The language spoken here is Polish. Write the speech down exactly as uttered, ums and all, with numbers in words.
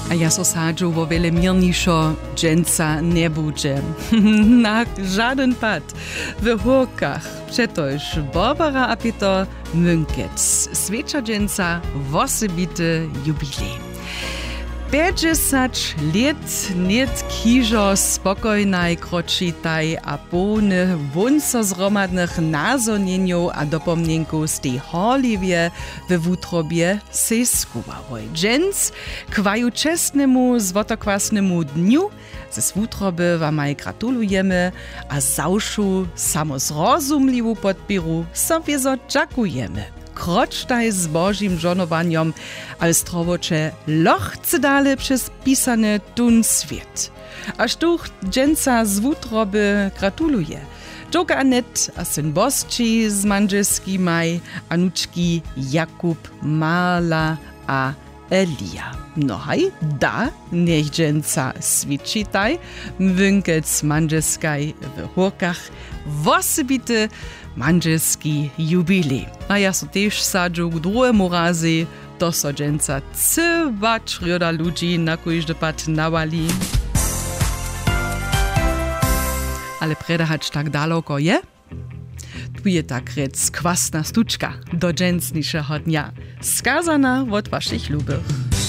A ja so sadžu vo vele mirnišo dženca ne bude. Na žaden pad. W Hórkach přetož Barbara a Peter Münkec. Sveča dženca vosebite jubilej. päťdesiat let net kižo spokojnaj kročitaj a pone wunco zromadnych nazonienjów a dopomnienków z tej horliwie we wutrobie se skubawoj. Dżens kwaju czesnemu zwotokwasnemu dniu ze wutroby wamaj gratulujemy a zawszu samozrozumliwu podpiru sobie zo dziękujemy. Krocztaj z Bożim żonowaniem, ale strowocze lochce dale przez pisane tun świat. Aż tuch dżęca z wutroby gratuluje. Dżoka Anet a syn Bosci z Mandżyski maj, anuczki Jakub, Marla a Elia. No haj, da, niech dżęca swiczytaj, Münkec Mandżyskaj w Hórkach, wosebity mandżyski jubilej. A ja so też sadżu k drugiemu razy do so dżęca cywa czrioda ludzi na kujżdy pad nawali. Ale predahać tak daleko je? Tu je tak rec kwasna stuczka do dżęcniszego dnia, skazana od waszych lubych.